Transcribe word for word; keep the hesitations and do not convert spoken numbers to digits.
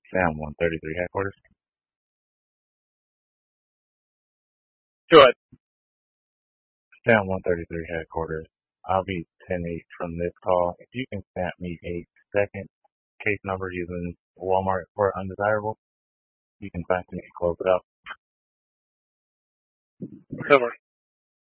Sam one thirty-three headquarters. Go ahead. Sam one thirty-three headquarters. I'll be ten eight from this call. If you can stamp me a second case number using Walmart for undesirable, you can fax me and close it out. Over.